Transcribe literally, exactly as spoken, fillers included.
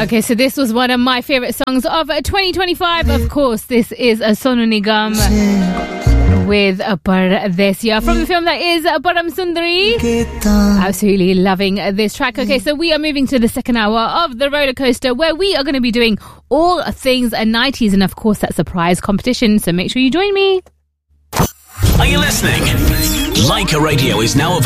Okay, so this was one of my favourite songs of twenty twenty-five. Of course, this is a Sonu Nigam with Pardesiya from the film that is Param Sundari. Absolutely loving this track. Okay, so we are moving to the second hour of the roller coaster, where we are going to be doing all things nineties and, of course, that surprise competition. So make sure you join me. Are you listening? Leica Radio is now